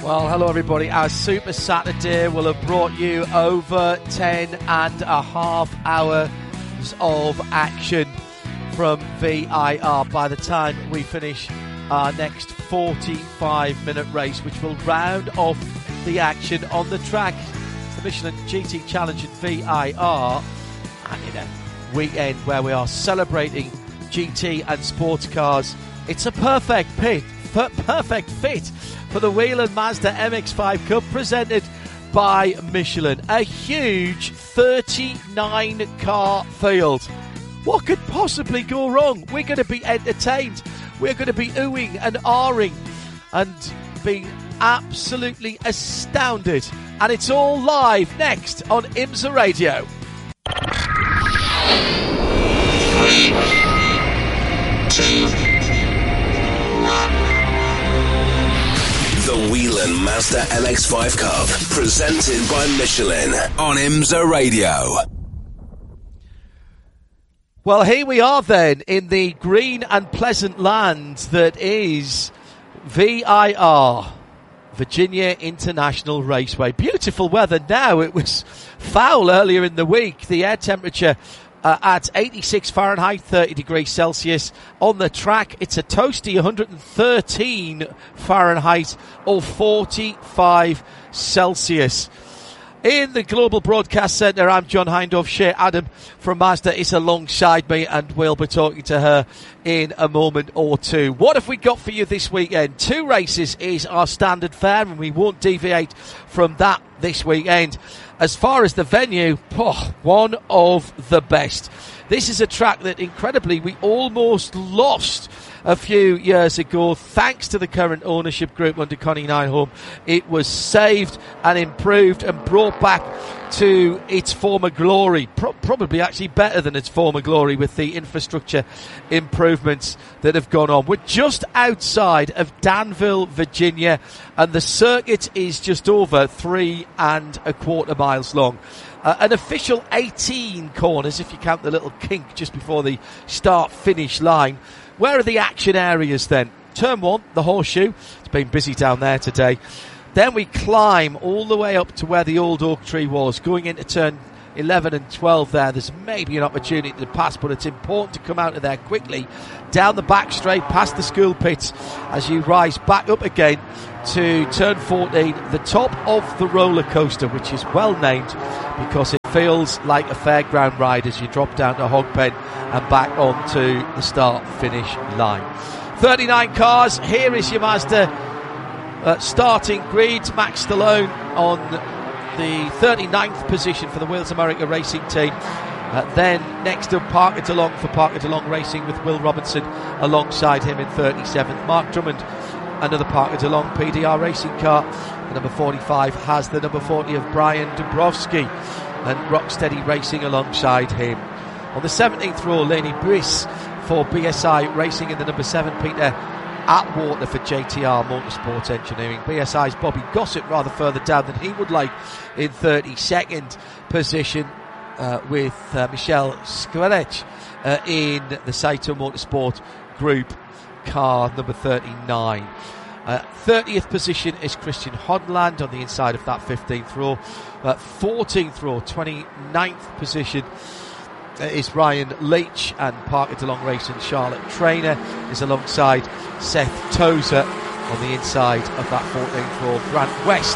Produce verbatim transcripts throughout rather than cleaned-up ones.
Well, hello everybody. Our Super Saturday will have brought you over ten and a half hours of action from V I R by the time we finish our next forty-five minute race, which will round off the action on the track. It's the Michelin G T Challenge at V I R, and in a weekend where we are celebrating G T and sports cars, it's a perfect pit, perfect fit for the Whelen Mazda M X five Cup presented by Michelin. A huge thirty-nine car field. What could possibly go wrong? We're going to be entertained. We're going to be oohing and ahhing and being absolutely astounded. And it's all live next on IMSA Radio. Three, two, one. The Whelen Mazda M X five Cup, presented by Michelin on IMSA Radio. Well, here we are then in the green and pleasant land that is V I R, Virginia International Raceway. Beautiful weather now. It was foul earlier in the week. The air temperature Uh, at eighty-six Fahrenheit, thirty degrees Celsius. On the track, it's a toasty one hundred thirteen Fahrenheit or forty-five Celsius. In the Global Broadcast Centre, I'm John Hindhaugh. Shea Adam from Mazda is alongside me, and we'll be talking to her in a moment or two. What have we got for you this weekend? Two races is our standard fare, and we won't deviate from that this weekend. As far as the venue, oh, one of the best. This is a track that, incredibly, we almost lost a few years ago. Thanks to the current ownership group under Connie Nineholm, it was saved and improved and brought back to its former glory. Pro- probably actually better than its former glory with the infrastructure improvements that have gone on. We're just outside of Danville, Virginia, and the circuit is just over three and a quarter miles long. Uh, an official eighteen corners, if you count the little kink just before the start-finish line. Where are the action areas then? Turn one, the horseshoe. It's been busy down there today. Then we climb all the way up to where the old oak tree was. Going into turn eleven and twelve there, there's maybe an opportunity to pass, but it's important to come out of there quickly. Down the back straight, past the school pits, as you rise back up again to turn fourteen, the top of the roller coaster, which is well named because it feels like a fairground ride as you drop down to Hogpen and back onto the start-finish line. thirty-nine cars. Here is your Mazda uh, starting grid. Max Stallone on the thirty-ninth position for the Wheels America Racing Team. Uh, then next up, Parker DeLong for Parker DeLong Racing with Will Robinson alongside him in thirty-seventh. Mark Drummond, another Parker DeLong P D R racing car. The number forty-five has the number forty of Brian Dubrovsky and Rocksteady Racing alongside him. On the seventeenth row, Laney Brice for B S I Racing in the number seven, Peter Atwater for J T R Motorsport Engineering. B S I's Bobby Gossett rather further down than he would like in thirty-second position uh, with uh, Michel Skvarec uh, in the Saito Motorsport Group car number thirty-nine. Uh, thirtieth position is Christian Hodland on the inside of that fifteenth row. Uh, fourteenth row, twenty-ninth position uh, is Ryan Leach, and Parker DeLong Racing Charlotte Trainer is alongside Seth Tozer on the inside of that fourteenth row. Grant West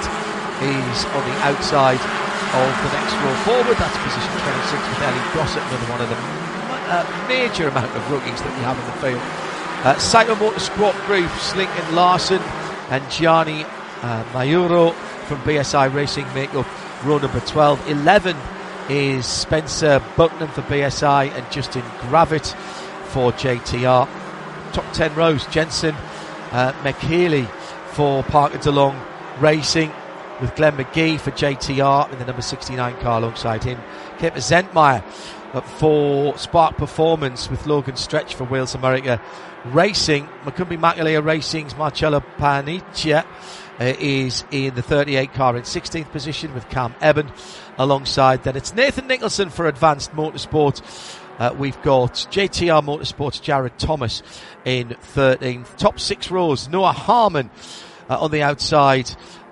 is on the outside of the next row forward. That's position twenty-six with Ellie Gossett, another one of the uh, major amount of rookies that we have in the field. Uh, Saito Motorsport Groups, Lincoln Larson and Gianni uh, Mayuro from B S I Racing make up row number twelve. eleven is Spencer Bucknam for B S I and Justin Gravitt for J T R. Top ten rows, Jensen uh, McHealy for Parker DeLong Racing with Glenn McGee for J T R in the number sixty-nine car alongside him. Kip Zentmeyer uh, for Spark Performance with Logan Stretch for Wheels America Racing. Macumbi Macalia Racing's Marcello Paniccia uh, is in the thirty-eight car in sixteenth position with Cam Eben alongside. Then it's Nathan Nicholson for Advanced Motorsport. Uh, we've got J T R Motorsports Jared Thomas in thirteenth. Top six rows, Noah Harmon uh, on the outside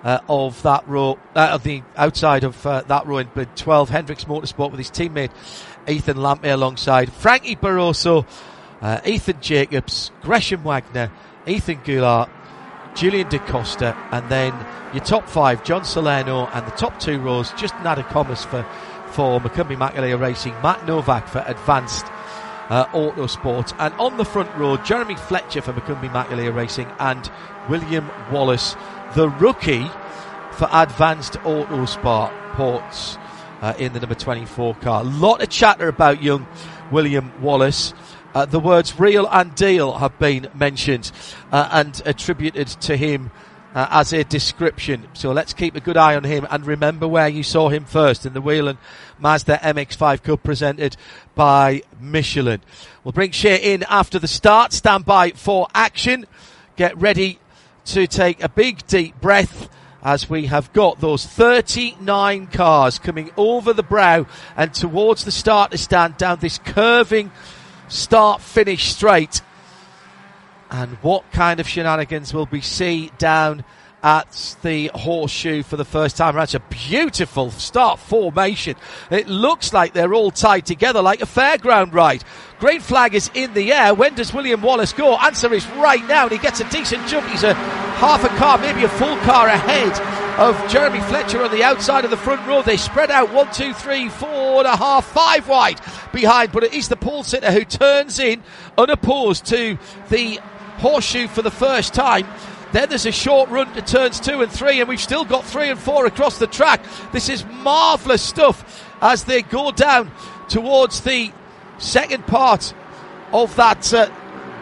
uh, of that row, uh, of the outside of uh, that row in bid twelve, Hendricks Motorsport with his teammate Ethan Lampmey alongside Frankie Barroso, uh, Ethan Jacobs, Gresham Wagner, Ethan Goulart, Julian Da Costa, and then your top five, John Salerno, and the top two rows, just Nada Commerce for, for Macumbi McAleer Racing, Matt Novak for Advanced uh, Autosport, and on the front row, Jeremy Fletcher for Macumbi McAleer Racing, and William Wallace, the rookie for Advanced Autosport ports uh, in the number twenty-four car. A lot of chatter about young William Wallace. Uh, the words real and deal have been mentioned uh, and attributed to him uh, as a description. So let's keep a good eye on him and remember where you saw him first in the Whelen Mazda M X five Cup presented by Michelin. We'll bring Shea in after the start. Stand by for action. Get ready to take a big deep breath as we have got those thirty-nine cars coming over the brow and towards the starter stand down this curving start-finish straight. And what kind of shenanigans will we see down at the Horseshoe for the first time around? It's a beautiful start formation. It looks like they're all tied together like a fairground ride. Green flag is in the air. When does William Wallace go? Answer is right now, and he gets a decent jump. He's a half a car, maybe a full car ahead of Jeremy Fletcher on the outside of the front row. They spread out one, two, three, four and a half, five wide behind, but it is the pole sitter who turns in unopposed to the Horseshoe for the first time. Then there's a short run to turns two and three, and we've still got three and four across the track. This is marvellous stuff as they go down towards the second part of that uh,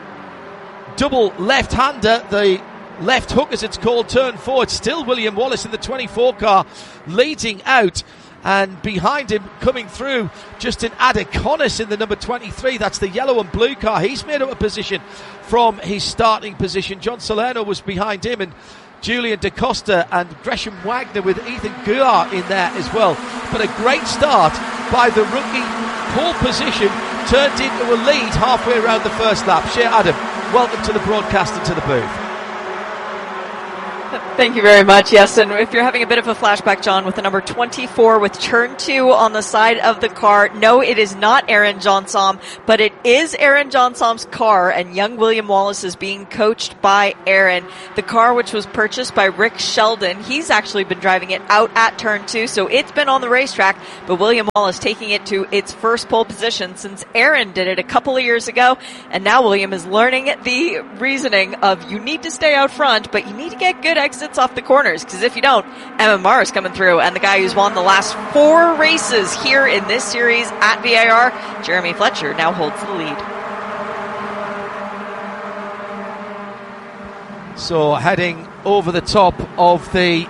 double left-hander, the left hook as it's called, turn four. It's still William Wallace in the twenty-four car leading out, and behind him coming through Justin Adeconis in the number twenty-three. That's the yellow and blue car. He's made up a position from his starting position. John Salerno was behind him, and Julian Da Costa and Gresham Wagner with Ethan Goulart in there as well. But a great start by the rookie. Pole position turned into a lead halfway around the first lap. Shea Adam, welcome to the broadcast and to the booth. Thank you very much. Yes, and if you're having a bit of a flashback, John, with the number twenty-four with turn two on the side of the car, no, it is not Aaron Johnson, but it is Aaron Johnson's car, and young William Wallace is being coached by Aaron. The car, which was purchased by Rick Sheldon, he's actually been driving it out at turn two, so it's been on the racetrack, but William Wallace taking it to its first pole position since Aaron did it a couple of years ago, and now William is learning the reasoning of you need to stay out front, but you need to get good exits off the corners, because if you don't, M M R is coming through, and the guy who's won the last four races here in this series at V I R, Jeremy Fletcher, now holds the lead. So heading over the top of the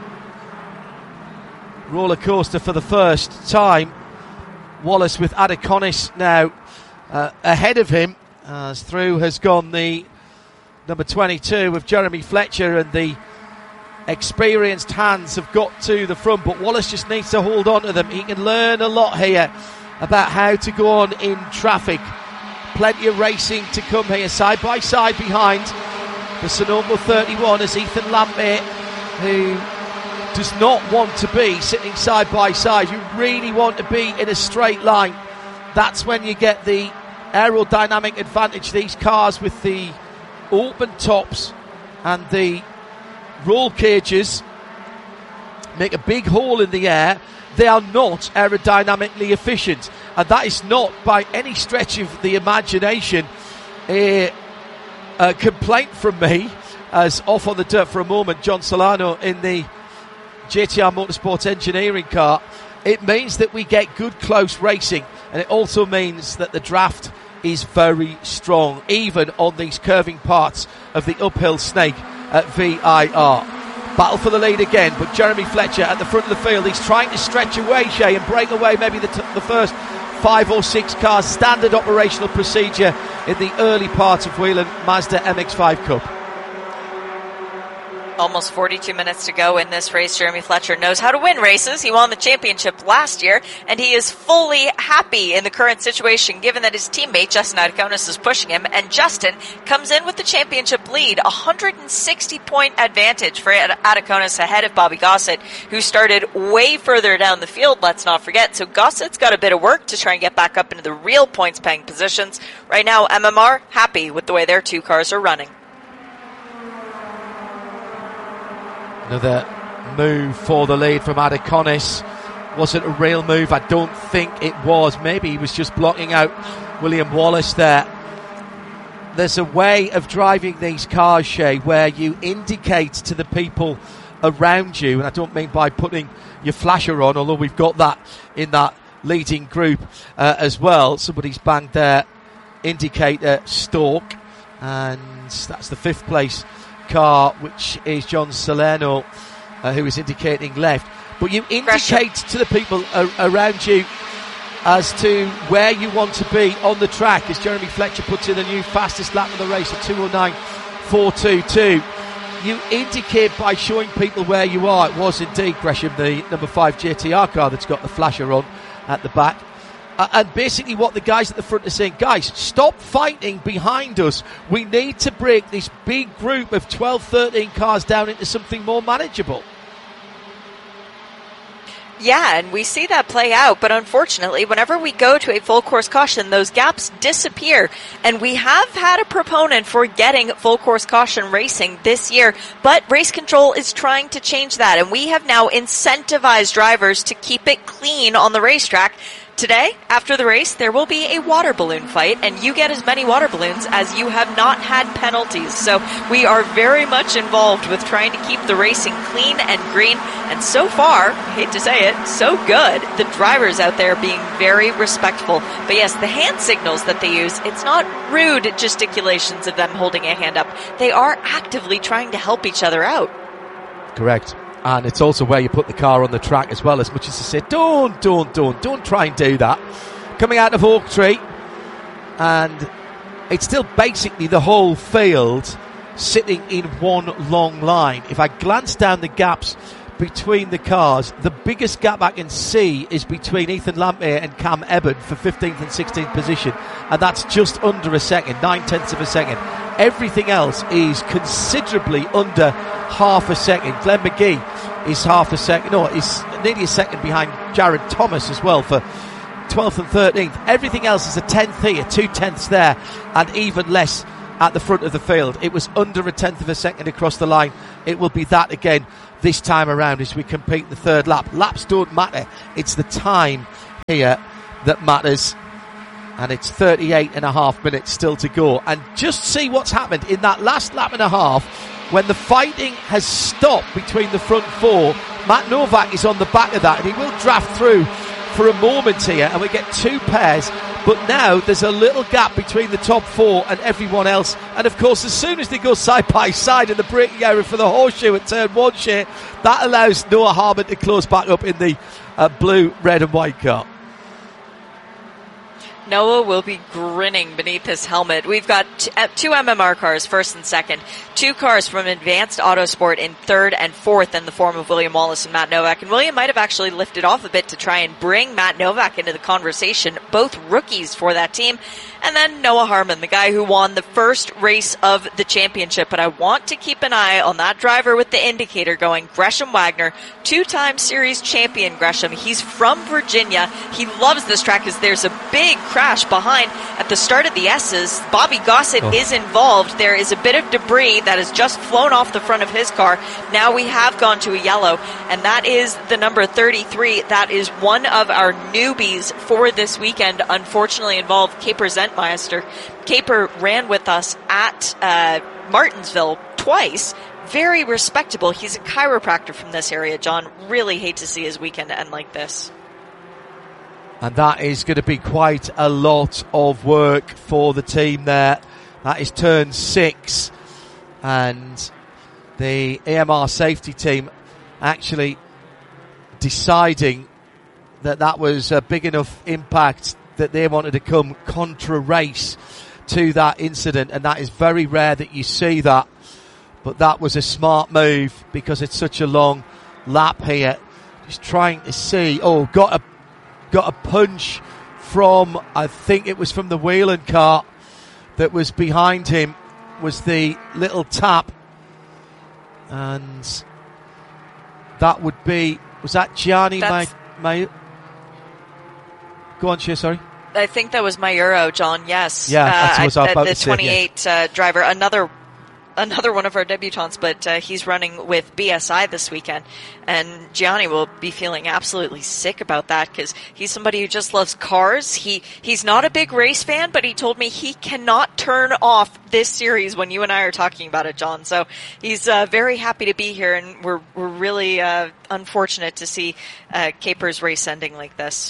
roller coaster for the first time, Wallace with Adeconis now uh, ahead of him, as through has gone the number twenty-two with Jeremy Fletcher, and the experienced hands have got to the front, but Wallace just needs to hold on to them. He can learn a lot here about how to go on in traffic. Plenty of racing to come here, side by side behind the Sonoma thirty-one as Ethan Lampmey, who does not want to be sitting side by side. You really want to be in a straight line. That's when you get the aerodynamic advantage. These cars with the open tops and the roll cages make a big hole in the air. They are not aerodynamically efficient, and that is not by any stretch of the imagination a, a complaint from me, as off on the dirt for a moment John Salerno in the J T R Motorsports engineering car. It means that we get good close racing, and it also means that the draft is very strong, even on these curving parts of the uphill snake at V I R. Battle for the lead again, but Jeremy Fletcher at the front of the field. He's trying to stretch away, Shea, and break away maybe the, t- the first five or six cars. Standard operational procedure in the early part of Whelen Mazda M X five Cup. Almost forty-two minutes to go in this race. Jeremy Fletcher knows how to win races. He won the championship last year, and he is fully happy in the current situation, given that his teammate, Justin Adakonis, is pushing him, and Justin comes in with the championship lead, one hundred sixty point advantage for Adakonis ahead of Bobby Gossett, who started way further down the field, let's not forget. So Gossett's got a bit of work to try and get back up into the real points-paying positions. Right now, M M R, happy with the way their two cars are running. Another move for the lead from Adakonis. Was it a real move? I don't think it was. Maybe he was just blocking out William Wallace there. There's a way of driving these cars, Shay, where you indicate to the people around you, and I don't mean by putting your flasher on, although we've got that in that leading group uh, as well. Somebody's banged their indicator stalk, and that's the fifth place car, which is John Salerno, uh, who is indicating left. But you indicate Gresham. to the people a- around you as to where you want to be on the track, as Jeremy Fletcher puts in the new fastest lap of the race at two oh nine four twenty-two. You indicate by showing people where you are. It was indeed Gresham, the number five J T R car, that's got the flasher on at the back. Uh, and basically what the guys at the front are saying, guys, stop fighting behind us. We need to break this big group of twelve, thirteen cars down into something more manageable. Yeah, and we see that play out, but unfortunately, whenever we go to a full course caution, those gaps disappear. And we have had a proponent for getting full course caution racing this year, but Race Control is trying to change that, and we have now incentivized drivers to keep it clean on the racetrack. Today, after the race, there will be a water balloon fight, and you get as many water balloons as you have not had penalties. So we are very much involved with trying to keep the racing clean and green, and so far, I hate to say it, so good. The drivers out there being very respectful. But yes, the hand signals that they use, it's not rude gesticulations of them holding a hand up. They are actively trying to help each other out. Correct. And it's also where you put the car on the track as well, as much as to say, don't, don't, don't, don't try and do that. Coming out of Oak Tree, and it's still basically the whole field sitting in one long line. If I glance down the gaps between the cars, the biggest gap I can see is between Ethan Lampere and Cam Ebben for fifteenth and sixteenth position, and that's just under a second, nine-tenths of a second. Everything else is considerably under half a second. Glenn McGee is half a second, no, is nearly a second behind Jared Thomas as well for twelfth and thirteenth. Everything else is a tenth here, two tenths there, and even less at the front of the field. It was under a tenth of a second across the line. It will be that again this time around as we compete the third lap. Laps don't matter. It's the time here that matters. And it's thirty-eight and a half minutes still to go. And just see what's happened in that last lap and a half when the fighting has stopped between the front four. Matt Novak is on the back of that, and he will draft through for a moment here, and we get two pairs. But now there's a little gap between the top four and everyone else. And of course, as soon as they go side by side in the braking area for the horseshoe at turn one, Shea, that allows Noah Harmon to close back up in the uh, blue, red and white car. Noah will be grinning beneath his helmet. We've got t- uh, two M M R cars, first and second. Two cars from Advanced Autosport in third and fourth in the form of William Wallace and Matt Novak. And William might have actually lifted off a bit to try and bring Matt Novak into the conversation. Both rookies for that team. And then Noah Harmon, the guy who won the first race of the championship. But I want to keep an eye on that driver with the indicator going, Gresham Wagner, two-time series champion Gresham. He's from Virginia. He loves this track because there's a big crash behind at the start of the S's. Bobby Gossett oh. is involved. There is a bit of debris that has just flown off the front of his car. Now we have gone to a yellow, and that is the number thirty-three. That is one of our newbies for this weekend, unfortunately involved, Caper Zentmeister. Caper ran with us at uh, Martinsville twice. Very respectable. He's a chiropractor from this area, John. Really hate to see his weekend end like this. And that is going to be quite a lot of work for the team there. That is turn six. And the A M R safety team actually deciding that that was a big enough impact that they wanted to come contra race to that incident. And that is very rare that you see that. but that was a smart move because it's such a long lap here. Just trying to see. Oh, got a got a punch from, I think it was from the Whelan car that was behind him, was the little tap. And that would be, was that Gianni May, May? Go on, Shea, sorry. I think that was Mayuro, John, yes. Yeah, that's what I was uh, about the to say, twenty-eight yes. uh, driver, another another one of our debutants, but uh, he's running with B S I this weekend. And Gianni will be feeling absolutely sick about that because he's somebody who just loves cars. He He's not a big race fan, but he told me he cannot turn off this series when you and I are talking about it, John. So he's uh, very happy to be here, and we're, we're really uh, unfortunate to see uh, Capers race ending like this.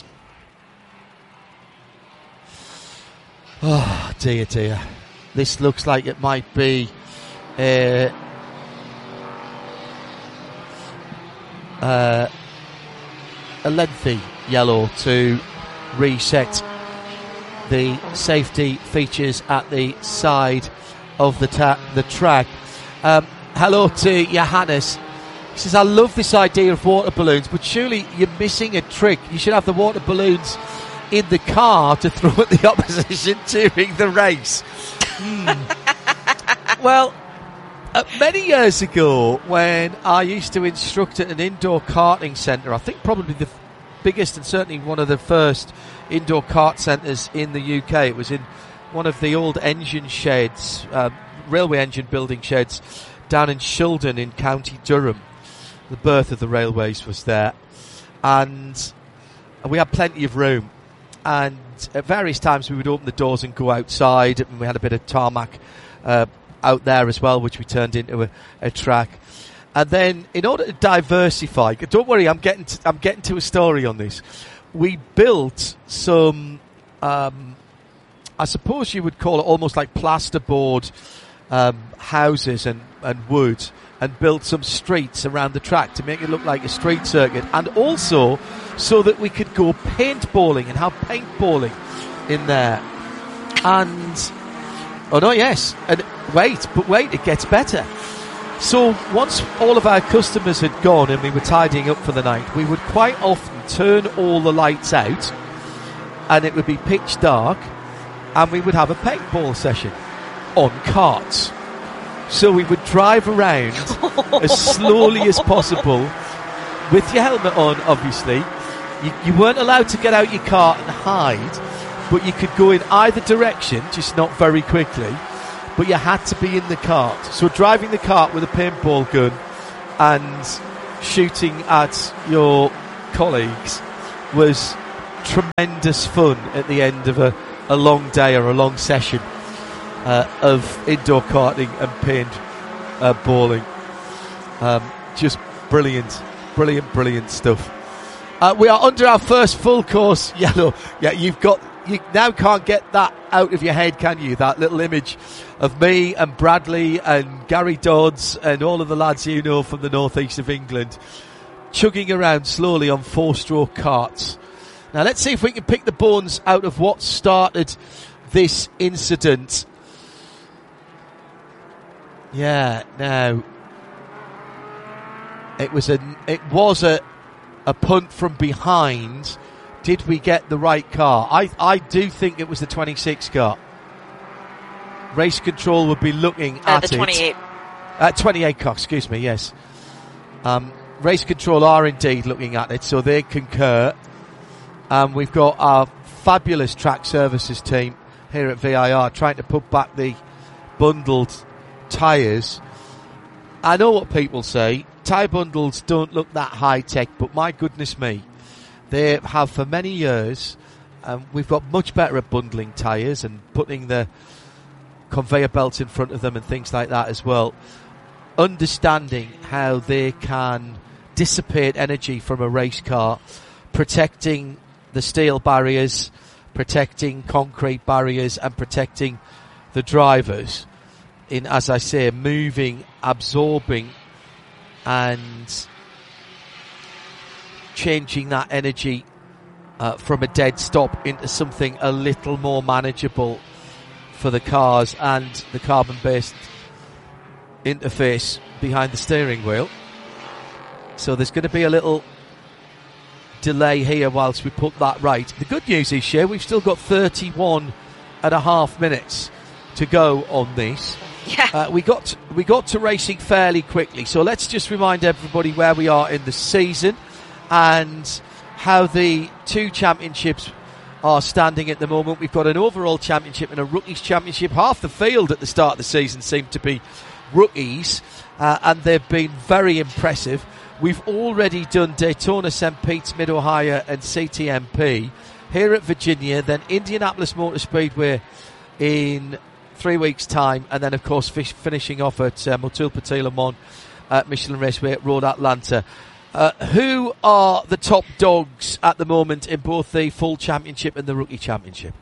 Oh, dear, dear. This looks like it might be uh, uh, a lengthy yellow to reset the safety features at the side of the, ta- the track. Um, hello to Johannes. He says, I love this idea of water balloons, but surely you're missing a trick. You should have the water balloons in the car to throw at the opposition during the race. Hmm. Well, uh, many years ago, when I used to instruct at an indoor karting centre, I think probably the f- biggest and certainly one of the first indoor kart centres in the U K, it was in one of the old engine sheds, uh, railway engine building sheds, down in Shildon in County Durham. The birth of the railways was there, and we had plenty of room. And at various times we would open the doors and go outside, and we had a bit of tarmac uh, out there as well, which we turned into a, a track. And then, in order to diversify, don't worry, I'm getting to, I'm getting to a story on this. We built some, um, I suppose you would call it almost like plasterboard um, houses and, and wood, and built some streets around the track to make it look like a street circuit, and also so that we could go paintballing and have paintballing in there. And oh no, yes, and wait, but wait, it gets better. So once all of our customers had gone and we were tidying up for the night, we would quite often turn all the lights out, and it would be pitch dark, and we would have a paintball session on carts. So we would drive around as slowly as possible with your helmet on, obviously. You, you weren't allowed to get out your car and hide, but you could go in either direction, just not very quickly. But you had to be in the cart. So driving the cart with a paintball gun and shooting at your colleagues was tremendous fun at the end of a, a long day or a long session. Uh, of indoor karting and paint uh, balling. Um, just brilliant, brilliant, brilliant stuff. Uh, we are under our first full course yellow. Yeah, you've got, you now can't get that out of your head, can you? That little image of me and Bradley and Gary Dodds and all of the lads you know from the northeast of England chugging around slowly on four-stroke carts. Now let's see if we can pick the bones out of what started this incident. Yeah, now it was a it was a a punt from behind. Did we get the right car? I I do think it was the twenty-six car. Race control would be looking uh, at the it. twenty-eight. Uh, twenty-eight car, excuse me. Yes. Um, race control are indeed looking at it, so they concur. Um, we've got our fabulous track services team here at V I R trying to put back the bundled tyres. I know what people say, tyre bundles don't look that high tech, but my goodness me, they have for many years. Um, we've got much better at bundling tyres and putting the conveyor belts in front of them and things like that as well, understanding how they can dissipate energy from a race car, protecting the steel barriers, protecting concrete barriers, and protecting the drivers in, as I say, moving, absorbing and changing that energy uh, from a dead stop into something a little more manageable for the cars and the carbon-based interface behind the steering wheel. So there's going to be a little delay here whilst we put that right. The good news is, Shea, we've still got thirty-one and a half minutes to go on this. Yeah. Uh, we got we got to racing fairly quickly, so let's just remind everybody where we are in the season and how the two championships are standing at the moment. We've got an overall championship and a rookies championship. Half the field at the start of the season seemed to be rookies, uh, and they've been very impressive. We've already done Daytona, Saint Pete's, Mid-Ohio and C T M P here at Virginia, then Indianapolis Motor Speedway in three weeks' time, and then, of course, fish, finishing off at uh, Motul Petit Le Mans at Michelin Raceway at Road Atlanta. Uh, who are the top dogs at the moment in both the full championship and the rookie championship?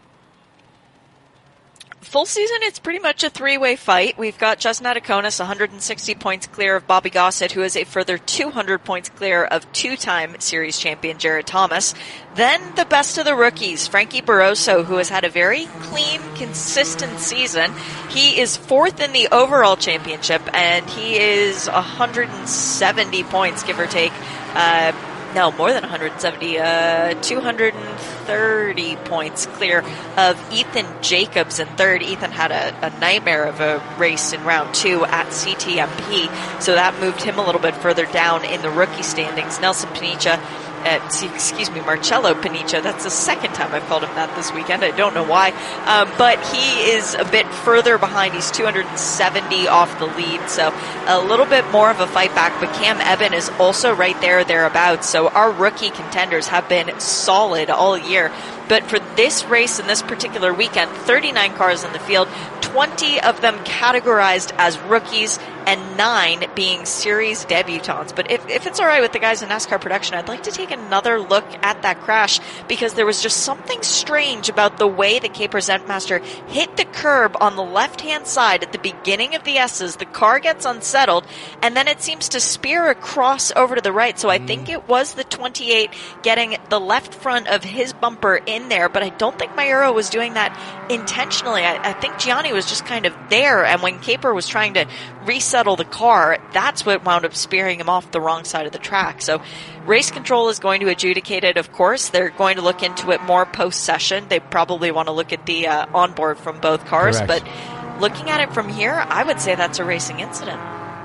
Full season, it's pretty much a three-way fight. We've got Justin Adakonis, one hundred sixty points clear of Bobby Gossett, who is a further two hundred points clear of two-time series champion Jared Thomas. Then the best of the rookies, Frankie Barroso, who has had a very clean, consistent season. He is fourth in the overall championship, and he is one hundred seventy points, give or take. Uh, No, more than one hundred seventy, uh, two hundred thirty points clear of Ethan Jacobs in third. Ethan had a, a nightmare of a race in round two at C T M P, so that moved him a little bit further down in the rookie standings. Nelson Panicia, uh, excuse me, Marcello Panicia, that's the second time I've called him that this weekend. I don't know why, um, but he is a bit further behind. He's two hundred seventy off the lead, so a little bit more of a fight back, but Cam Eben is also right there, thereabouts. So our rookie contenders have been solid all year. But for this race and this particular weekend, thirty-nine cars in the field, twenty of them categorized as rookies and nine being series debutants. But if, if it's all right with the guys in NASCAR production, I'd like to take another look at that crash, because there was just something strange about the way the Cape Presentmaster hit the curb on the left-hand side at the beginning of the S's. The car gets unsettled, and then it seems to spear across over to the right. So I mm. think it was the twenty-eight getting the left front of his bumper in there, but I don't think Mayuro was doing that intentionally. I, I think Gianni was just kind of there, and when Caper was trying to resettle the car, that's what wound up spearing him off the wrong side of the track. So race control is going to adjudicate it, of course. They're going to look into it more post-session. They probably want to look at the uh, onboard from both cars, Correct. But looking at it from here, I would say that's a racing incident.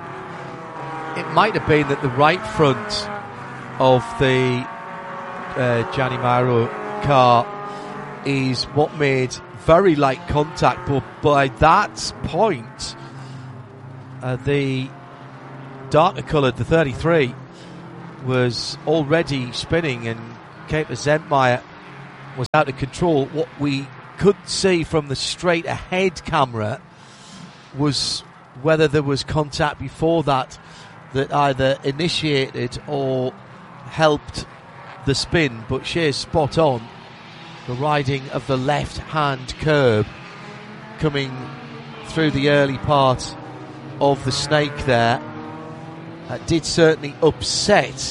It might have been that the right front of the uh, Gianni Mayuro car is what made very light contact, but by that point uh, the darker coloured, the thirty-three, was already spinning, and Caper Zentmeyer was out of control. What we could see from the straight ahead camera was whether there was contact before that that either initiated or helped the spin, but Shea's spot on. The riding of the left-hand curb coming through the early part of the snake there uh, did certainly upset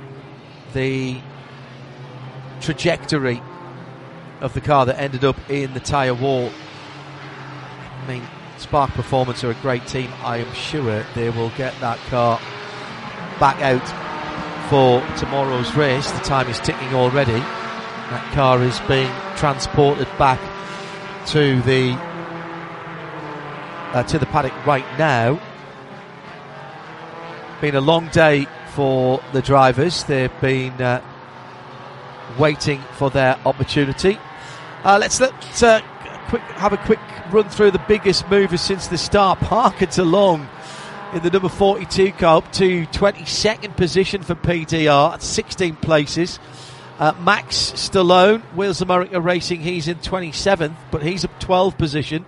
the trajectory of the car that ended up in the tyre wall. I mean, Spark Performance are a great team. I am sure they will get that car back out for tomorrow's race. The time is ticking already. That car is being transported back to the uh, to the paddock right now. Been a long day for the drivers. They've been uh, waiting for their opportunity. Uh, let's let's uh, quick have a quick run through the biggest movers since the start. Parker DeLong in the number forty-two car up to twenty-second position for P D R at sixteen places. Uh, Max Stallone, Wheels America Racing, he's in twenty-seventh, but he's up twelve position.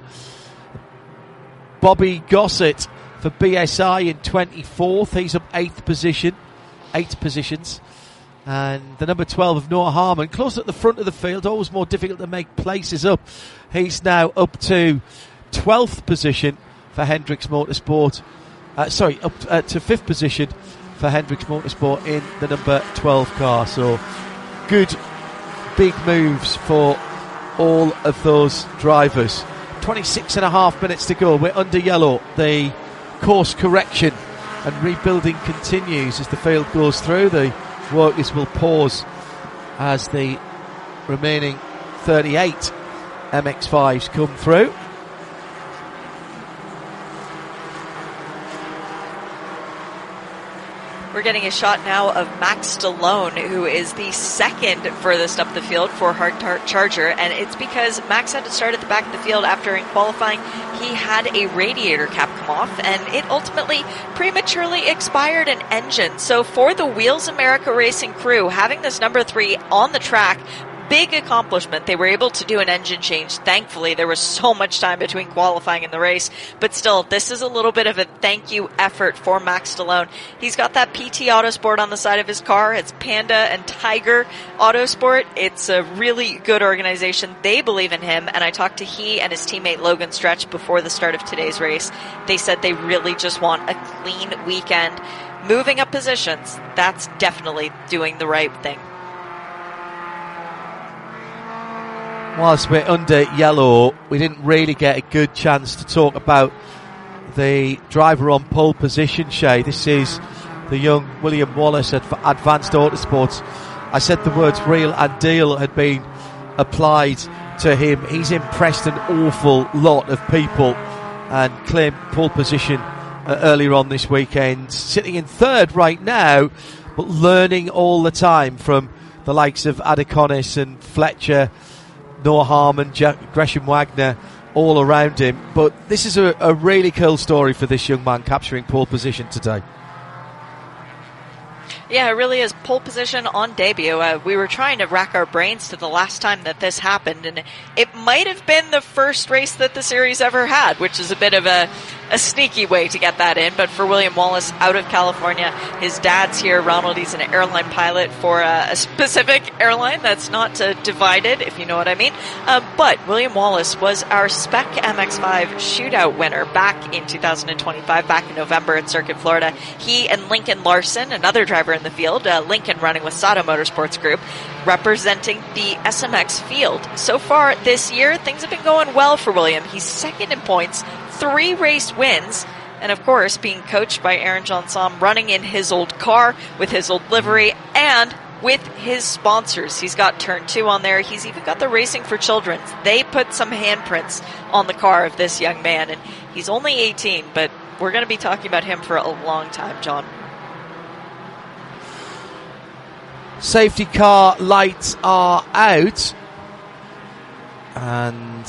Bobby Gossett for B S I in twenty-fourth, he's up eighth position, eight positions. And the number twelve of Noah Harmon, close at the front of the field, always more difficult to make places up. He's now up to twelfth position for Hendricks Motorsport. Uh, sorry, up uh, to fifth position for Hendricks Motorsport in the number twelve car. So good big moves for all of those drivers. twenty-six and a half minutes to go. We're under yellow. The course correction and rebuilding continues as the field goes through. The workers will pause as the remaining thirty-eight M X fives come through. We're getting a shot now of Max Stallone, who is the second furthest up the field for Hard Tart Charger, and it's because Max had to start at the back of the field after in qualifying he had a radiator cap come off, and it ultimately prematurely expired an engine. So for the Wheels America Racing crew, having this number three on the track, big accomplishment. They were able to do an engine change. Thankfully, there was so much time between qualifying and the race. But still, this is a little bit of a thank you effort for Max Stallone. He's got that P T Autosport on the side of his car. It's Panda and Tiger Autosport. It's a really good organization. They believe in him. And I talked to he and his teammate Logan Stretch before the start of today's race. They said they really just want a clean weekend. Moving up positions, that's definitely doing the right thing. Whilst we're under yellow, we didn't really get a good chance to talk about the driver on pole position, Shay. This is the young William Wallace at Advanced Autosports. I said the words real and deal had been applied to him. He's impressed an awful lot of people and claimed pole position uh, earlier on this weekend. Sitting in third right now, but learning all the time from the likes of Adeconis and Fletcher, Noah Harmon, Jack, Gresham Wagner, all around him. But this is a, a really cool story for this young man capturing pole position today. Yeah, it really is. Pole position on debut. Uh, we were trying to rack our brains to the last time that this happened, and it might have been the first race that the series ever had, which is a bit of a, a sneaky way to get that in. But for William Wallace out of California, his dad's here. Ronald, he's an airline pilot for a, a specific airline that's not uh, divided, if you know what I mean. Uh, but William Wallace was our Spec M X five shootout winner back in two thousand twenty-five, back in November at Circuit Florida. He and Lincoln Larson, another driver in the field, uh, Lincoln running with Sato Motorsports Group, representing the S M X field. So far this year, things have been going well for William. He's second in points, three race wins, and of course being coached by Aaron Johnson, running in his old car with his old livery and with his sponsors. He's got Turn two on there. He's even got the Racing for Children. They put some handprints on the car of this young man, and he's only eighteen, but we're going to be talking about him for a long time, John. Safety car lights are out, and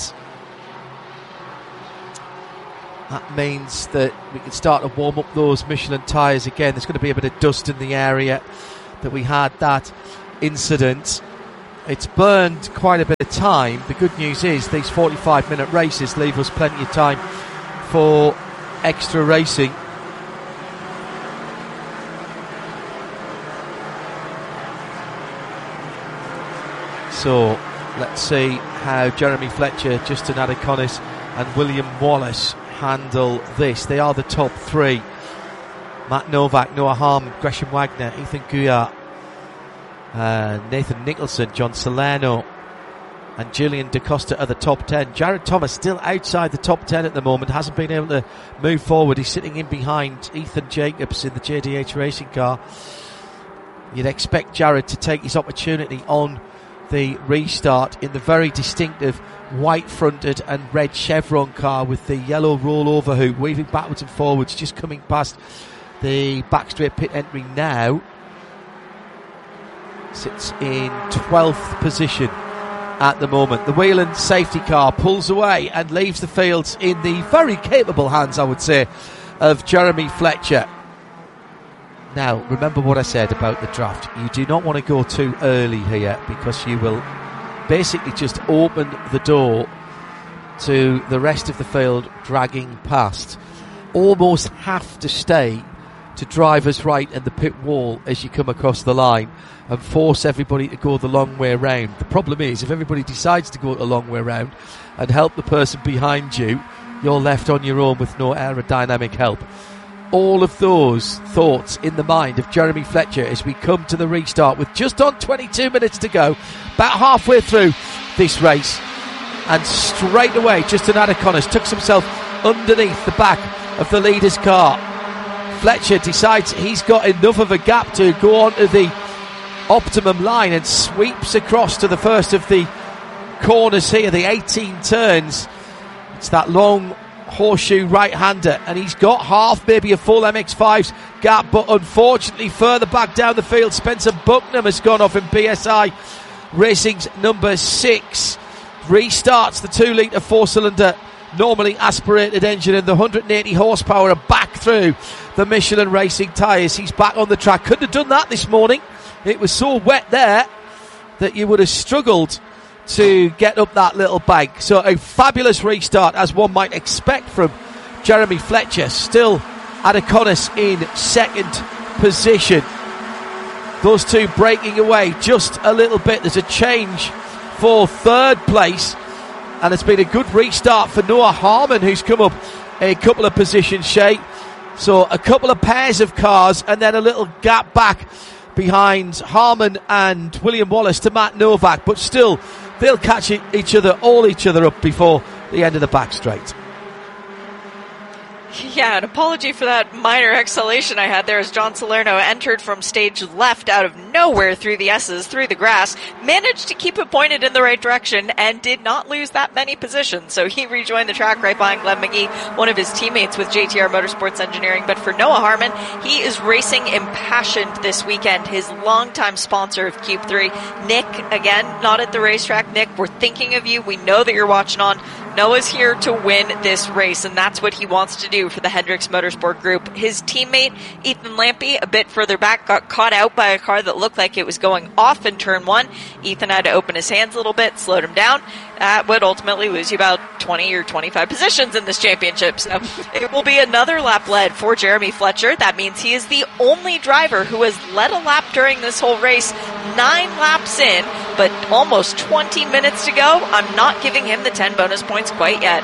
that means that we can start to warm up those Michelin tyres again. There's going to be a bit of dust in the area that we had that incident. It's burned quite a bit of time. The good news is these forty-five minute races leave us plenty of time for extra racing. So let's see how Jeremy Fletcher, Justin Adeconis and William Wallace handle this. They are the top three. Matt Novak, Noah Harmon, Gresham Wagner, Ethan Guyart, uh, Nathan Nicholson, John Salerno and Julian DaCosta are the top ten. Jared Thomas still outside the top ten at the moment, hasn't been able to move forward. He's sitting in behind Ethan Jacobs in the J D H racing car. You'd expect Jared to take his opportunity on the restart in the very distinctive white fronted and red chevron car with the yellow rollover hoop, weaving backwards and forwards, just coming past the back straight pit entry now. Sits in twelfth position at the moment. The Whelen safety car pulls away and leaves the fields in the very capable hands, I would say, of Jeremy Fletcher. Now, remember what I said about the draft. You do not want to go too early here, because you will basically just open the door to the rest of the field dragging past. Almost have to stay to driver's right and the pit wall as you come across the line and force everybody to go the long way round. The problem is, if everybody decides to go the long way round and help the person behind you, you're left on your own with no aerodynamic help. All of those thoughts in the mind of Jeremy Fletcher as we come to the restart with just on twenty-two minutes to go, about halfway through this race, and straight away Justin Adeconis tucks himself underneath the back of the leader's car. Fletcher decides he's got enough of a gap to go onto the optimum line and sweeps across to the first of the corners here, the eighteen turns. It's that long horseshoe right-hander, and he's got half, maybe a full M X five's gap, but unfortunately further back down the field, Spencer Bucknam has gone off in B S I Racing's number six. Restarts the two litre four-cylinder normally aspirated engine, and the one hundred eighty horsepower are back through the Michelin Racing tyres. He's back on the track. Couldn't have done that this morning. It was so wet there that you would have struggled to get up that little bank. So a fabulous restart, as one might expect from Jeremy Fletcher. Still Adaconis in second position. Those two breaking away just a little bit. There's a change for third place, and it's been a good restart for Noah Harmon, who's come up a couple of positions, Shay. So a couple of pairs of cars, and then a little gap back behind Harmon and William Wallace to Matt Novak, but still they'll catch each other, all each other up before the end of the back straight. Yeah, an apology for that minor exhalation I had there as John Salerno entered from stage left out of nowhere through the S's, through the grass, managed to keep it pointed in the right direction and did not lose that many positions. So he rejoined the track right behind Glenn McGee, one of his teammates with J T R Motorsports Engineering. But for Noah Harmon, he is racing impassioned this weekend. His longtime sponsor of Cube three, Nick, again, not at the racetrack. Nick, we're thinking of you. We know that you're watching on. Noah's here to win this race, and that's what he wants to do for the Hendricks Motorsport Group. His teammate, Ethan Lampy, a bit further back, got caught out by a car that looked like it was going off in turn one. Ethan had to open his hands a little bit, slowed him down. That would ultimately lose you about twenty or twenty-five positions in this championship. So it will be another lap led for Jeremy Fletcher. That means he is the only driver who has led a lap during this whole race, nine laps in, but almost twenty minutes to go. I'm not giving him the ten bonus points quite yet.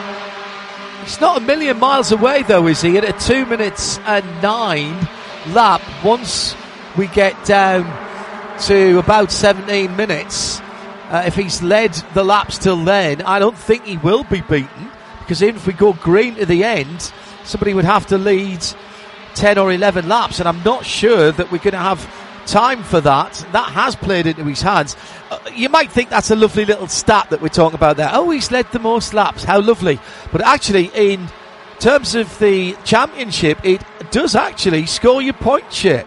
He's not a million miles away, though, is he? At a two minutes and nine lap, once we get down to about seventeen minutes, uh, if he's led the laps till then, I don't think he will be beaten, because even if we go green to the end, somebody would have to lead ten or eleven laps, and I'm not sure that we're going to have time for that. That has played into his hands. Uh, you might think that's a lovely little stat that we're talking about there. Oh, he's led the most laps. How lovely. But actually, in terms of the championship, it does actually score your point share.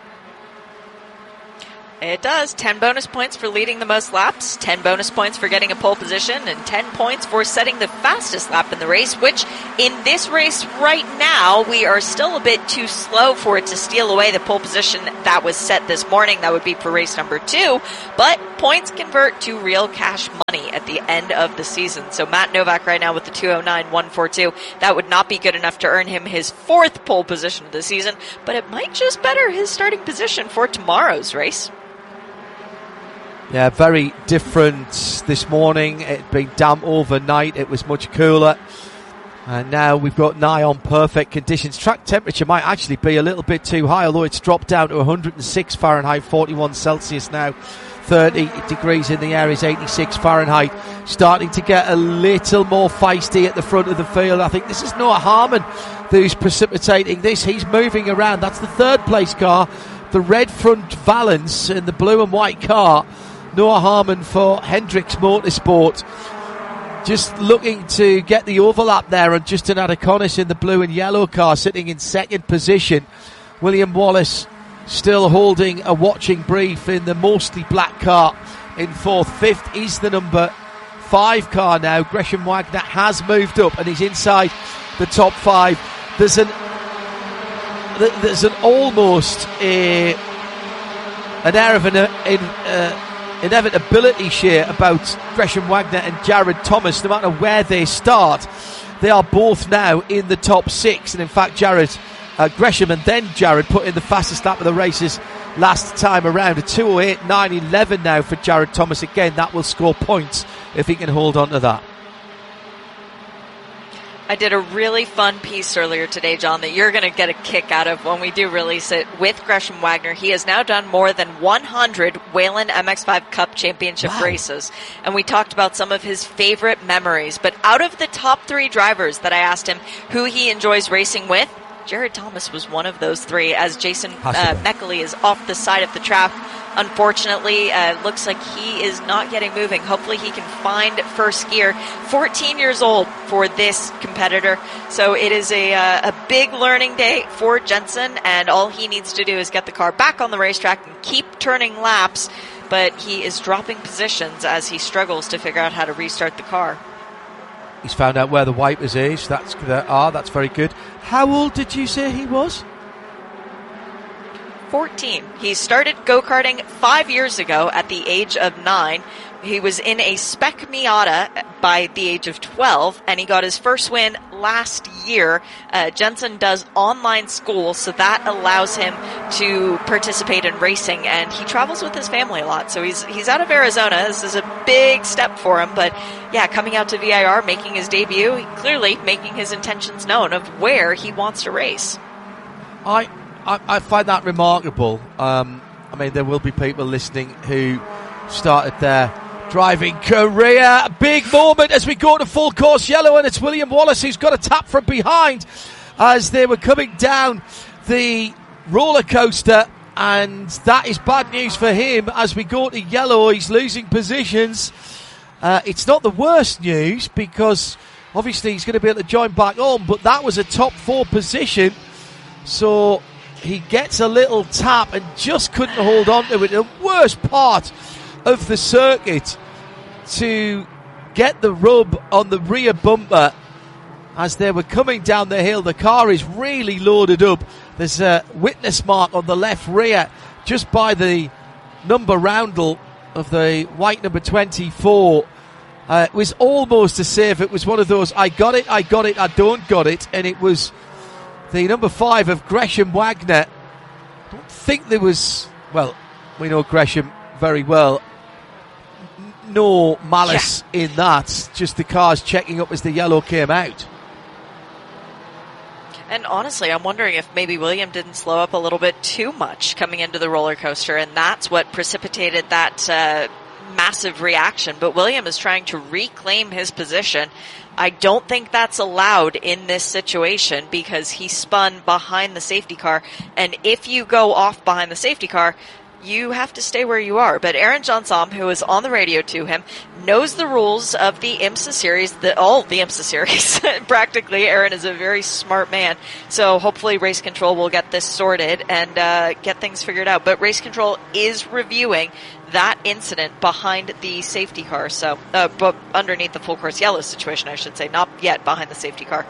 It does. ten bonus points for leading the most laps, ten bonus points for getting a pole position, and ten points for setting the fastest lap in the race, which in this race right now, we are still a bit too slow for it to steal away the pole position that was set this morning. That would be for race number two, but points convert to real cash money at the end of the season. So Matt Novak right now with the two oh nine one forty-two, that would not be good enough to earn him his fourth pole position of the season, but it might just better his starting position for tomorrow's race. Yeah, very different this morning. It'd been damp overnight. It was much cooler. And now we've got nigh on perfect conditions. Track temperature might actually be a little bit too high, although it's dropped down to one hundred six Fahrenheit, forty-one Celsius now. thirty degrees in the air is eighty-six Fahrenheit. Starting to get a little more feisty at the front of the field. I think this is Noah Harmon who's precipitating this. He's moving around. That's the third place car. The red front valance in the blue and white car. Noah Harmon for Hendricks Motorsport. Just looking to get the overlap there on Justin Adaconis in the blue and yellow car, sitting in second position. William Wallace still holding a watching brief in the mostly black car in fourth. Fifth is the number five car now. Gresham Wagner has moved up and he's inside the top five. There's an there's an almost a, an air of an in, uh, inevitability share about Gresham Wagner and Jared Thomas. No matter where they start, they are both now in the top six. And in fact, Jared uh, Gresham and then Jared put in the fastest lap of the races last time around. A two oh eight nine eleven now for Jared Thomas. Again, that will score points if he can hold on to that. I did a really fun piece earlier today, John, that you're going to get a kick out of when we do release it with Gresham Wagner. He has now done more than one hundred Whelen M X five Cup Championship wow. races. And we talked about some of his favorite memories. But out of the top three drivers that I asked him who he enjoys racing with, Jared Thomas was one of those three, as Jason uh, Meckley is off the side of the track. Unfortunately, uh, looks like he is not getting moving. Hopefully he can find first gear. fourteen years old for this competitor. So it is a, uh, a big learning day for Jenson, and all he needs to do is get the car back on the racetrack and keep turning laps. But he is dropping positions as he struggles to figure out how to restart the car. He's found out where the wipers is. That's that are. That's very good. How old did you say he was? fourteen. He started go-karting five years ago at the age of nine. He was in a Spec Miata by the age of twelve, and he got his first win last year. Uh, Jenson does online school, so that allows him to participate in racing, and he travels with his family a lot. So he's he's out of Arizona. This is a big step for him, but yeah, coming out to V I R, making his debut, clearly making his intentions known of where he wants to race. I I, I find that remarkable. Um, I mean, there will be people listening who started their driving career. A big moment as we go to full course yellow, and it's William Wallace who's got a tap from behind as they were coming down the roller coaster, and that is bad news for him as we go to yellow. He's losing positions. Uh, it's not the worst news because obviously he's going to be able to join back on, but that was a top four position, so he gets a little tap and just couldn't hold on to it. The worst part of the circuit to get the rub on the rear bumper as they were coming down the hill. The car is really loaded up. There's a witness mark on the left rear just by the number roundel of the white number twenty-four. Uh, it was almost as if it was one of those I got it, I got it, I don't got it, and it was the number five of Gresham Wagner. I don't think there was, well, we know Gresham very well. No malice yeah. in that, just the cars checking up as the yellow came out. And honestly, I'm wondering if maybe William didn't slow up a little bit too much coming into the roller coaster, and that's what precipitated that uh, massive reaction. But William is trying to reclaim his position. I don't think that's allowed in this situation because he spun behind the safety car, and if you go off behind the safety car, you have to stay where you are. But Aaron Johnson, who is on the radio to him, knows the rules of the IMSA series, the, all the IMSA series. Practically, Aaron is a very smart man. So hopefully Race Control will get this sorted and uh, get things figured out. But Race Control is reviewing that incident behind the safety car. So, uh, but underneath the full course yellow situation, I should say, not yet behind the safety car.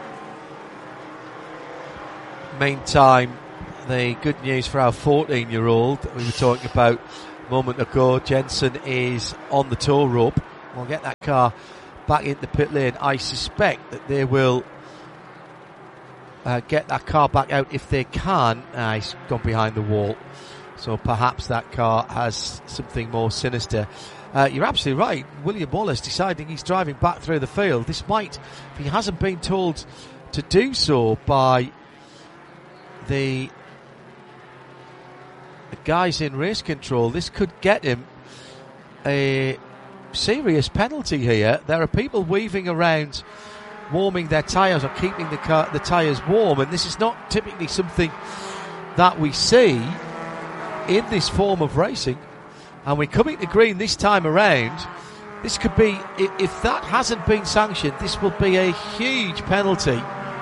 Meantime, the good news for our fourteen-year-old we were talking about a moment ago, Jenson is on the tow rope. We'll get that car back into pit lane. I suspect that they will uh, get that car back out if they can. Uh, he's gone behind the wall, so perhaps that car has something more sinister. Uh, you're absolutely right. William Wallace deciding he's driving back through the field. This might, if he hasn't been told to do so by the guys in Race Control, this could get him a serious penalty here. There are people weaving around warming their tyres or keeping the car, the tyres warm, and this is not typically something that we see in this form of racing. And we're coming to green this time around. This could be, if that hasn't been sanctioned, this will be a huge penalty.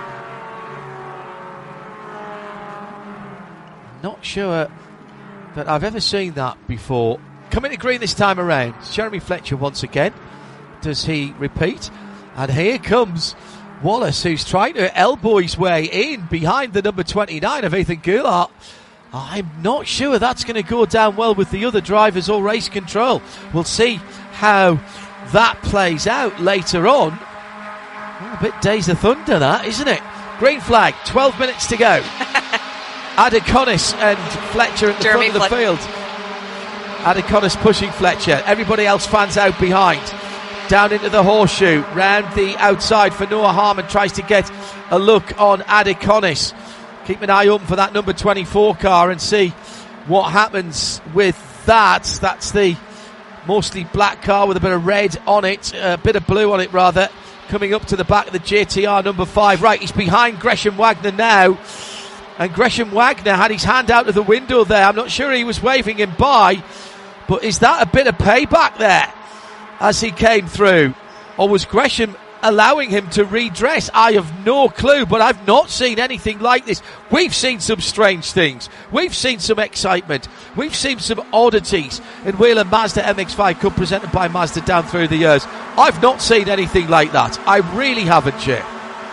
Not sure that I've ever seen that before. Coming to green this time around, Jeremy Fletcher once again. Does he repeat? And here comes Wallace, who's trying to elbow his way in behind the number twenty-nine of Ethan Goulart. I'm not sure that's going to go down well with the other drivers or Race Control. We'll see how that plays out later on. Oh, a bit Days of Thunder, that, isn't it? Green flag, twelve minutes to go. Adeconis and Fletcher at the Jeremy front of the Fle- field. Adeconis pushing Fletcher. Everybody else fans out behind. down into the horseshoe, round the outside for Noah Harmon, tries to get a look on Adiconis. Keep an eye open for that number twenty-four car and see what happens with that. That's the mostly black car with a bit of red on it, a bit of blue on it rather, coming up to the back of the J T R number five. Right, he's behind Gresham Wagner now, and Gresham Wagner had his hand out of the window there. I'm not sure he was waving him by, but is that a bit of payback there as he came through, or was Gresham allowing him to redress? I have no clue, but I've not seen anything like this. We've seen some strange things. We've seen some excitement. We've seen some oddities in Whelen Mazda M X five Cup presented by Mazda down through the years. I've not seen anything like that. I really haven't, Jay.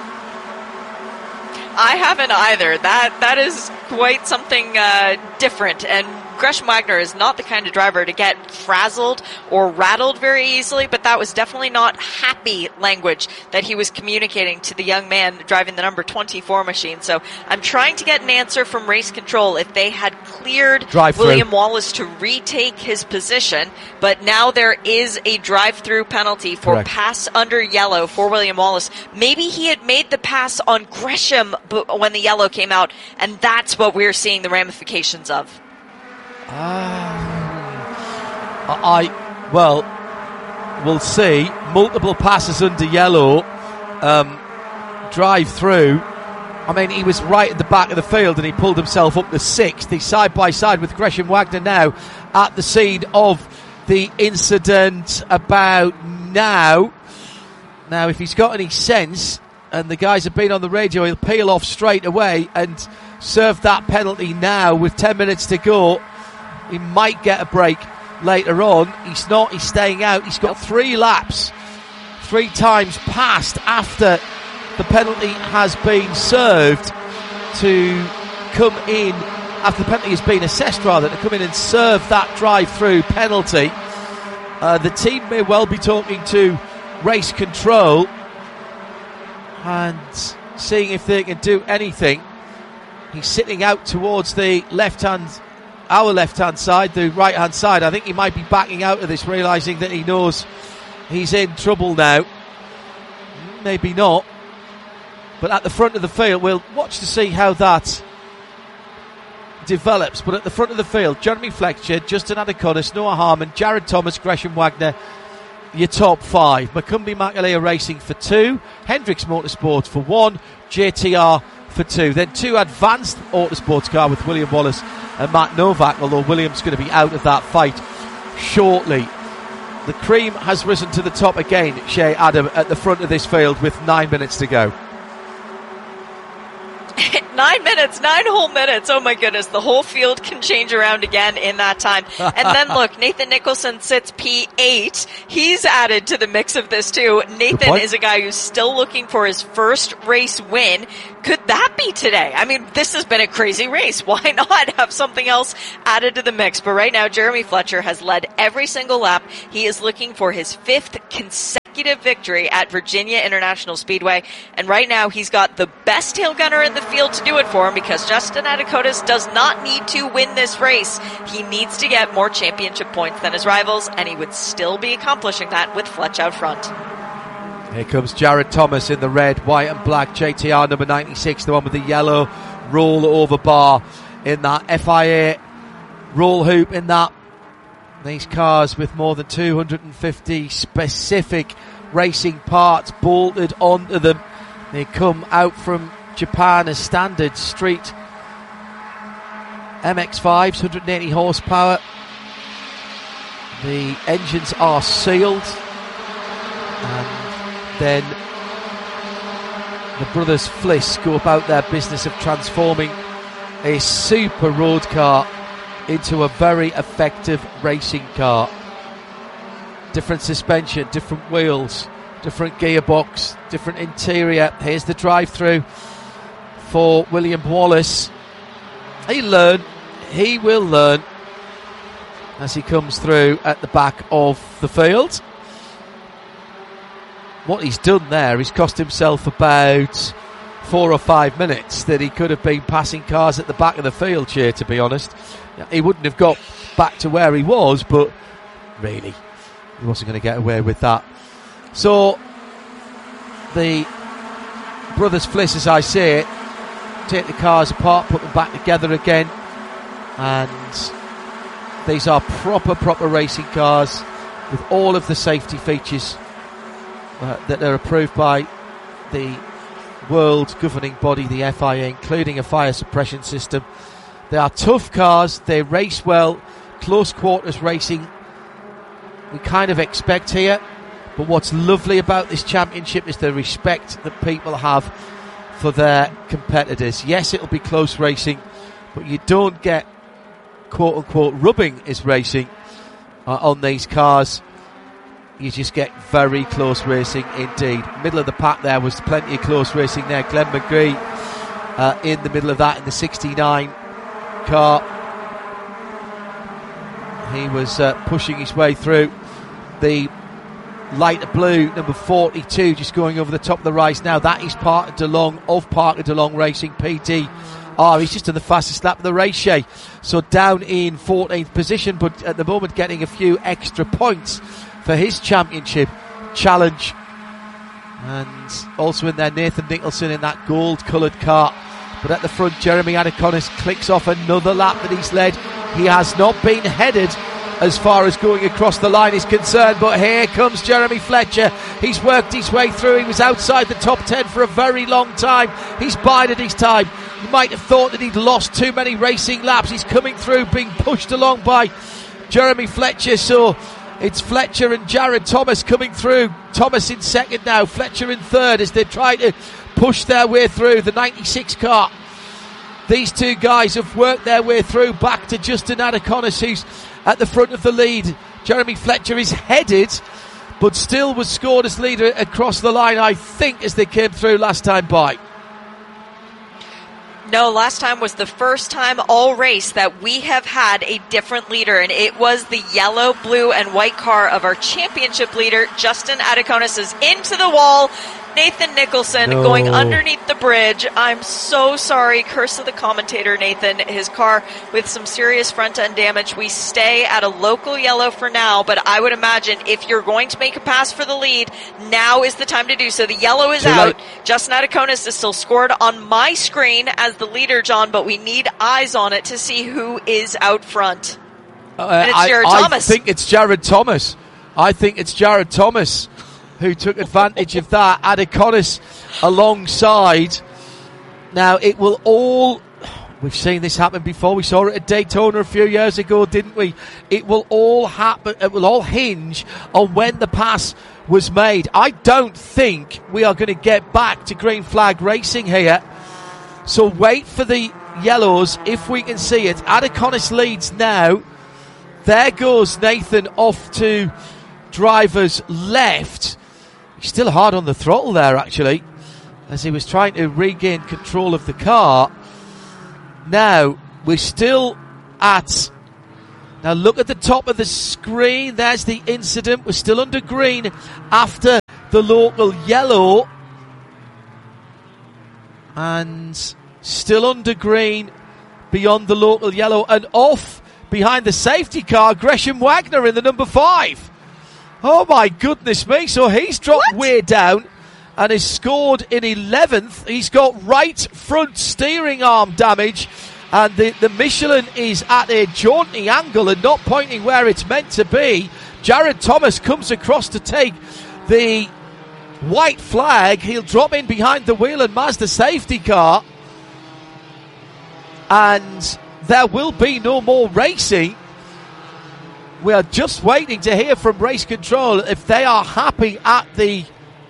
I haven't either. That that is quite something uh, different, and Gresham Wagner is not the kind of driver to get frazzled or rattled very easily, but that was definitely not happy language that he was communicating to the young man driving the number twenty-four machine. So I'm trying to get an answer from race control if they had cleared Drive-through. William Wallace to retake his position, but now there is a drive-through penalty for Correct. pass under yellow for William Wallace. Maybe he had made the pass on Gresham when the yellow came out, and that's what we're seeing the ramifications of. Um, I, well, we'll see. Multiple passes under yellow, um, drive through. I mean, he was right at the back of the field and he pulled himself up to sixth. He's side by side with Gresham Wagner now at the scene of the incident about now. Now, if he's got any sense, and the guys have been on the radio, he'll peel off straight away and serve that penalty now with ten minutes to go. He might get a break later on. He's not. He's staying out. He's got three laps, three times passed after the penalty has been served to come in, after the penalty has been assessed rather, to come in and serve that drive-through penalty. Uh, the team may well be talking to race control and seeing if they can do anything. He's sitting out towards the left-hand our left-hand side, the right-hand side. I think he might be backing out of this, realising that he knows he's in trouble now. Maybe not. But at the front of the field, we'll watch to see how that develops. But at the front of the field, Jeremy Fletcher, Justin Adiconis, Noah Harmon, Jared Thomas, Gresham Wagner, your top five. Macumbi Makalea Racing for two, Hendricks Motorsport for one, J T R for two. Then two advanced autosports car with William Wallace and Matt Novak, although William's going to be out of that fight shortly. The cream has risen to the top again, Shea Adam, at the front of this field with nine minutes to go. Nine minutes, nine whole minutes. Oh my goodness, the whole field can change around again in that time. And then look, Nathan Nicholson sits P eight. He's added to the mix of this too. Nathan is a guy who's still looking for his first race win. Could that be today? I mean, this has been a crazy race. Why not have something else added to the mix? But right now, Jeremy Fletcher has led every single lap. He is looking for his fifth consecutive victory at Virginia International Speedway. And right now, he's got the best tail gunner in the field to do it for him, because Justin Adicotis does not need to win this race. He needs to get more championship points than his rivals, and he would still be accomplishing that with Fletch out front. Here comes Jared Thomas in the red, white and black J T R number ninety-six, the one with the yellow roll over bar in that F I A roll hoop in that. These cars with more than two hundred fifty specific racing parts bolted onto them. They come out from Japan as standard street M X fives, one hundred eighty horsepower. The engines are sealed, and then the brothers Fliss go about their business of transforming a super road car into a very effective racing car. Different suspension, different wheels, different gearbox, different interior. Here's the drive-through for William Wallace. He'll learn, he will learn as he comes through at the back of the field. What he's done there, he's cost himself about four or five minutes that he could have been passing cars at the back of the field here, to be honest. He wouldn't have got back to where he was, but really, he wasn't going to get away with that So the brothers Fliss, as I say it, take the cars apart, put them back together again, and these are proper, proper racing cars with all of the safety features uh, that are approved by the world governing body, the F I A, including a fire suppression system. They are tough cars, they race well, close quarters racing we kind of expect here, but what's lovely about this championship is the respect that people have for their competitors. Yes, it'll be close racing, but you don't get quote unquote rubbing is racing uh, on these cars. You just get very close racing indeed. Middle of the pack there was plenty of close racing there. Glenn McGree uh, in the middle of that in the sixty-nine car. He was uh, pushing his way through. The lighter blue, number forty-two, just going over the top of the race now. That is Parker DeLong of Parker DeLong Racing, P D R. He's just in the fastest lap of the race, Shay. So down in fourteenth position, but at the moment getting a few extra points for his championship challenge. And also in there, Nathan Nicholson in that gold-coloured car. But at the front, Jeremy Adaconis clicks off another lap that he's led. He has not been headed as far as going across the line is concerned, but here comes Jeremy Fletcher. He's worked his way through. He was outside the top ten for a very long time. He's bided his time. You might have thought that he'd lost too many racing laps. He's coming through, being pushed along by Jeremy Fletcher. So it's Fletcher and Jared Thomas coming through. Thomas in second now, Fletcher in third as they try to push their way through the ninety-six car. These two guys have worked their way through back to Justin Adaconis, who's at the front of the lead. Jeremy Fletcher is headed, but still was scored as leader across the line, I think, as they came through last time by. No, last time was the first time all race that we have had a different leader, and it was the yellow, blue, and white car of our championship leader, Justin Adaconis, is into the wall. Nathan Nicholson no. going underneath the bridge. I'm so sorry. Curse of the commentator, Nathan. His car with some serious front-end damage. We stay at a local yellow for now, but I would imagine if you're going to make a pass for the lead, now is the time to do so. The yellow is Too out. Late. Justin Adaconis is still scored on my screen as the leader, John, but we need eyes on it to see who is out front. Uh, and it's Jared I, Thomas. I think it's Jared Thomas. I think it's Jared Thomas who took advantage of that. Adaconis alongside. Now, it will all... We've seen this happen before. We saw it at Daytona a few years ago, didn't we? It will all happen. It will all hinge on when the pass was made. I don't think we are going to get back to green flag racing here. So wait for the yellows if we can see it. Adaconis leads now. There goes Nathan off to driver's left. He's still hard on the throttle there, actually, as he was trying to regain control of the car. Now, we're still at... Now, look at the top of the screen. There's the incident. We're still under green after the local yellow. And still under green beyond the local yellow. And off behind the safety car, Gresham Wagner in the number five. Oh my goodness me. So he's dropped what? way down and is scored in eleventh. He's got right front steering arm damage, and the, the Michelin is at a jaunty angle and not pointing where it's meant to be. Jared Thomas comes across to take the white flag. He'll drop in behind the wheel and Mazda safety car, and there will be no more racing. We are just waiting to hear from race control if they are happy at the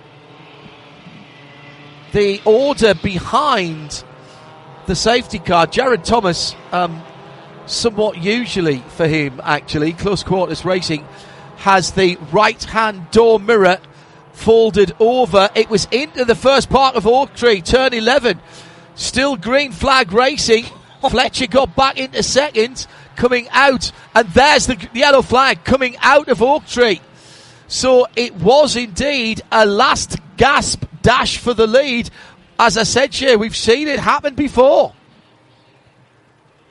the order behind the safety car. Jared Thomas, um, somewhat usually for him, actually, close quarters racing, has the right-hand door mirror folded over. It was into the first part of Oak Tree, turn eleven. Still green flag racing. Fletcher got back into second, coming out, and there's the yellow flag coming out of Oak Tree. So it was indeed a last gasp dash for the lead. As I said, Shay, we've seen it happen before.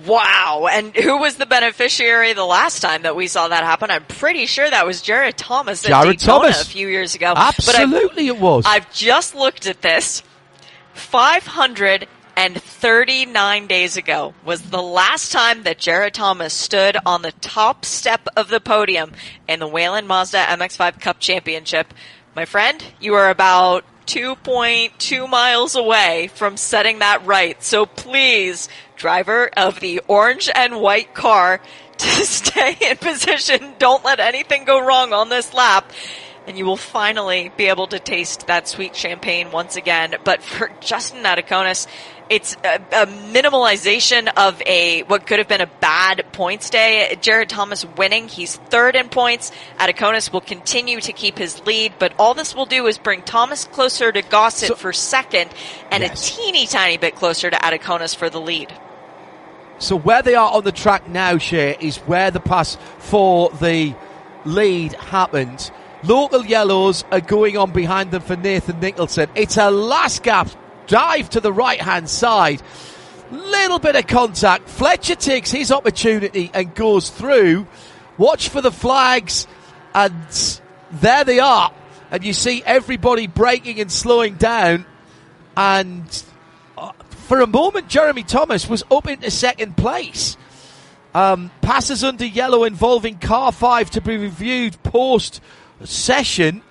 Wow. And who was the beneficiary the last time that we saw that happen? I'm pretty sure that was Jared Thomas at Jared Daytona Thomas. a few years ago. Absolutely it was. I've just looked at this. five hundred thirty-nine days ago was the last time that Jared Thomas stood on the top step of the podium in the Whelen Mazda M X five Cup Championship. My friend, you are about two point two miles away from setting that right. So please, driver of the orange and white car, to stay in position. Don't let anything go wrong on this lap. And you will finally be able to taste that sweet champagne once again. But for Justin Adakonis, it's a, a minimalization of a what could have been a bad points day. Jared Thomas winning. He's third in points. Adakonis will continue to keep his lead, but all this will do is bring Thomas closer to Gossett so, for second and yes. a teeny tiny bit closer to Adakonis for the lead. So where they are on the track now, Shea, is where the pass for the lead happened. Local yellows are going on behind them for Nathan Nicholson. It's a last gap dive to the right-hand side. Little bit of contact. Fletcher takes his opportunity and goes through. Watch for the flags, and there they are. And you see everybody braking and slowing down. And for a moment, Jeremy Thomas was up into second place. Um, passes under yellow involving car five to be reviewed post session,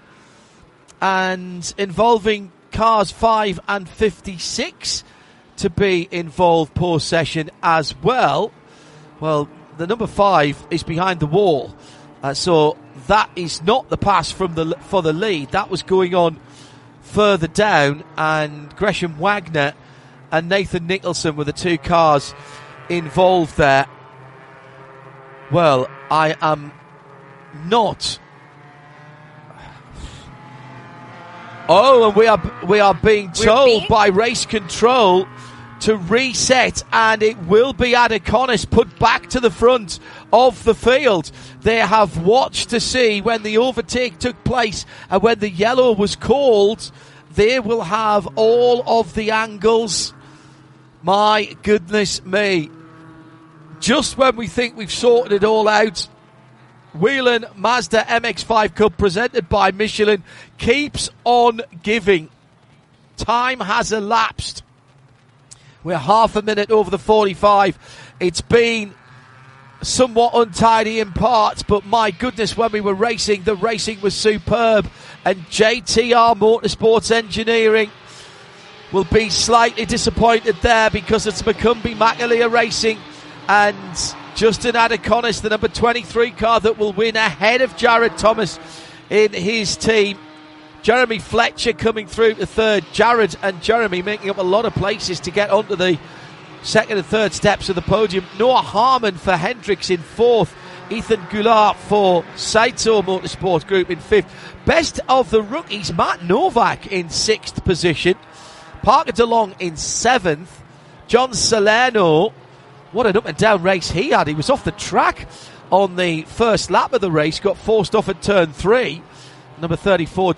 and involving cars five and fifty-six to be involved post session as well. Well, the number five is behind the wall, uh, so that is not the pass from the for the lead. That was going on further down, and Gresham Wagner and Nathan Nicholson were the two cars involved there. Well, I am not. Oh, and we are we are being told being? by race control to reset, and it will be Adakonis put back to the front of the field. They have watched to see when the overtake took place and when the yellow was called. They will have all of the angles. My goodness me. Just when we think we've sorted it all out, Whelen Mazda M X five Cup presented by Michelin keeps on giving. Time has elapsed. We're half a minute over the forty-five. It's been somewhat untidy in parts, but my goodness, when we were racing, the racing was superb. And J T R Motorsports Engineering will be slightly disappointed there, because it's Macumbi Makalia Racing and Justin Adakonis, the number twenty-three car, that will win ahead of Jared Thomas in his team. Jeremy Fletcher coming through to third. Jared and Jeremy making up a lot of places to get onto the second and third steps of the podium. Noah Harmon for Hendricks in fourth. Ethan Goulart for Saito Motorsport Group in fifth. Best of the rookies, Matt Novak in sixth position. Parker DeLong in seventh. John Salerno, what an up and down race he had. He was off the track on the first lap of the race, got forced off at turn three. Number thirty-four,